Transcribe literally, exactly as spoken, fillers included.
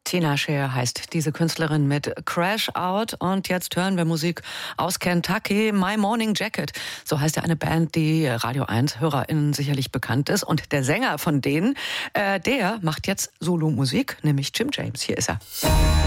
Tina Scher heißt diese Künstlerin mit Crash Out. Und jetzt hören wir Musik aus Kentucky. My Morning Jacket, so heißt ja eine Band, die Radio eins HörerInnen sicherlich bekannt ist. Und der Sänger von denen, äh, der macht jetzt Solo-Musik, nämlich Jim James. Hier ist er.